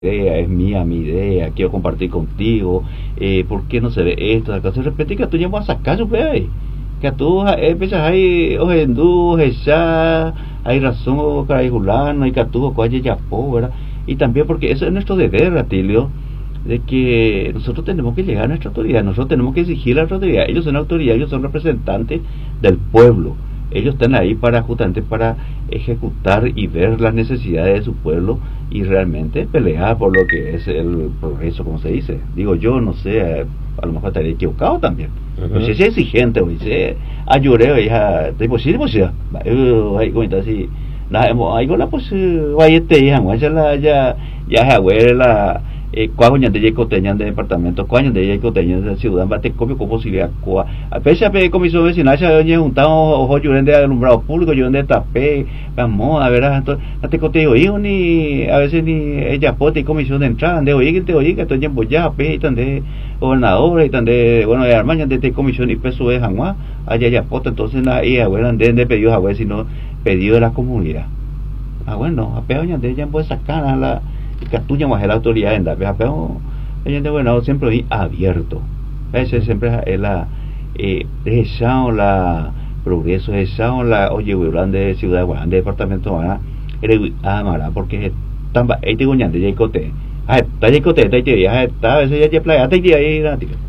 idea, es mía mi idea, quiero compartir contigo, ¿por qué no se ve esto? Acá se repite que tú ya vas a sacar su bebé, que tú empiezas ahí, ojendu, ya, hay razón, caray, julano, hay que tú, cualle, ya, ¿verdad? Y también porque eso es nuestro deber, Atilio, de que nosotros tenemos que llegar a nuestra autoridad, nosotros tenemos que exigir a la autoridad, ellos son autoridad, ellos son representantes del pueblo, ellos están ahí para justamente para ejecutar y ver las necesidades de su pueblo y realmente pelear por lo que es el progreso, como se dice. Digo yo, no sé, a lo mejor estaré equivocado también. No sé si es exigente, hoy se ayuré, hoy ya, pues sí, ahí como así, ahí con la pues, vaya te ya es abuela. Cuándo de Yecoteñan de departamento, cuándo de Yecoteñan de ciudad, bate copio con posibilidad, a pesar de comisión vecinal, se había juntado ojo lloren de alumbrado público, lloren de tapé, vamos a ver, entonces, no te coteo, hijo, ni a veces ni ella pote y comisión de entrada, de oye, que estoy en boya, pe, y tan de gobernador, y tan de, bueno, de armaña, de comisión y peso de Janguá, allá ya pote, entonces, ahí, abuelan de pedidos, a ver, sino pedido de la comunidad. Bueno, a peor, de ella puede sacar a la que tuya más la autoridad en la pero bueno siempre hoy abierto ese siempre es la dejado la progreso dejado la oye grande de ciudad grande departamento amara porque tamba este goñante ya cote está a veces ya playa ahí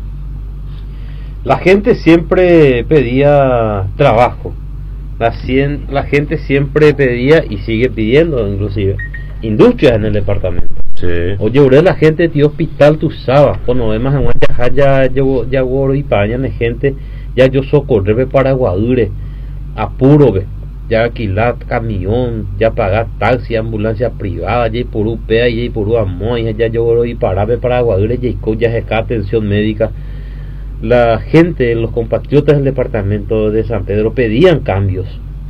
la gente siempre pedía trabajo, la gente siempre pedía y sigue pidiendo inclusive industrias en el departamento. Sí. Oye, la gente de hospital tú sabes, cuando vemos en ya goro y pañan gente, ya yo socorrebe para Guadure, apuro ve, ya alquilar camión, ya pagar taxi, ambulancia privada, ya por upea, ya por amoy, ya yo goro y parabe para Guadure, ya es atención médica. La gente, los compatriotas del departamento de San Pedro pedían cambios,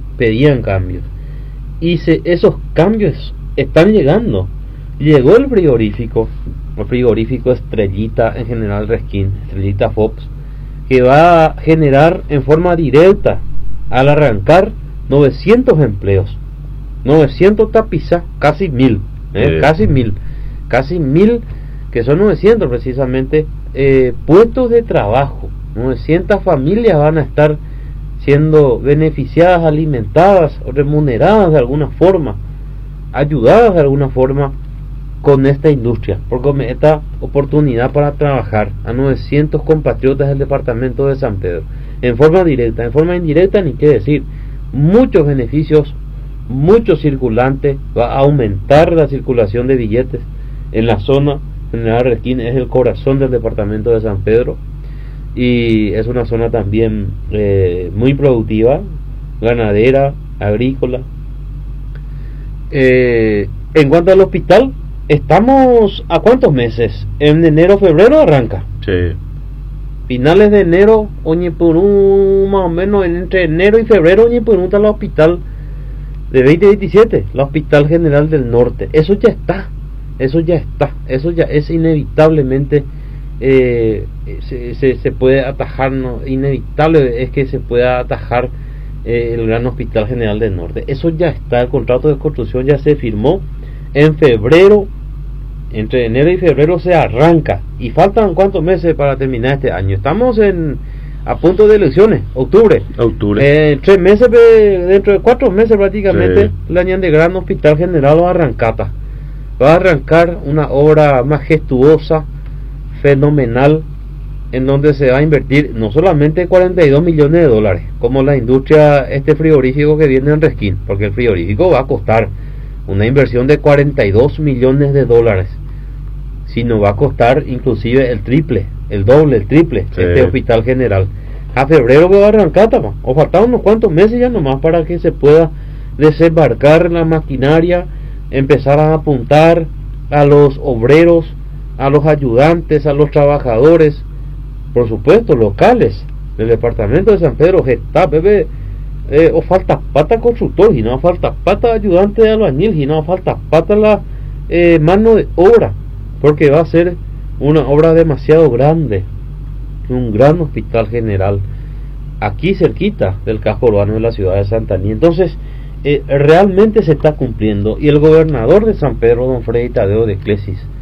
y esos cambios están llegando. Llegó el frigorífico Estrellita en General Resquín, Estrellita Fox, que va a generar en forma directa al arrancar 900 empleos, 900 tapizas, casi 1000, casi 1000 que son 900 precisamente puestos de trabajo. 900 familias van a estar siendo beneficiadas, alimentadas, remuneradas de alguna forma, ayudadas de alguna forma con esta industria, porque esta oportunidad para trabajar a 900 compatriotas del departamento de San Pedro, en forma directa, en forma indirecta, ni qué decir, muchos beneficios, mucho circulante, va a aumentar la circulación de billetes en la zona. General Resquín es el corazón del departamento de San Pedro y es una zona también muy productiva, ganadera, agrícola. En cuanto al hospital, estamos a ¿cuántos meses? En enero, febrero arranca. Sí. Finales de enero, Oñepurú, más o menos entre enero y febrero, Oñepurú está el hospital de 2027, el Hospital General del Norte. Eso ya es inevitablemente, se puede atajar, no, inevitable es que se pueda atajar el Gran Hospital General del Norte. Eso ya está, el contrato de construcción ya se firmó en febrero, entre enero y febrero se arranca y faltan ¿cuántos meses para terminar este año? Estamos a punto de elecciones, octubre. 3 meses, dentro de 4 meses prácticamente, sí. La de Gran Hospital General va a arrancar una obra majestuosa, fenomenal, en donde se va a invertir no solamente 42 millones de dólares, como la industria, este frigorífico que viene en Resquín, porque el frigorífico va a costar una inversión de 42 millones de dólares, sino va a costar inclusive el triple, el doble, el triple, sí. Este hospital general. A febrero va a arrancar, o faltan unos cuantos meses ya nomás para que se pueda desembarcar la maquinaria, empezar a apuntar a los obreros, a los ayudantes, a los trabajadores, por supuesto locales del departamento de San Pedro, Getafe, o falta pata constructor, y no falta pata ayudante de albañil, y no falta pata la mano de obra, porque va a ser una obra demasiado grande, un gran hospital general aquí cerquita del casco urbano de la ciudad de Santaní. Entonces realmente se está cumpliendo, y el gobernador de San Pedro, don Freddy Tadeo de Clesis,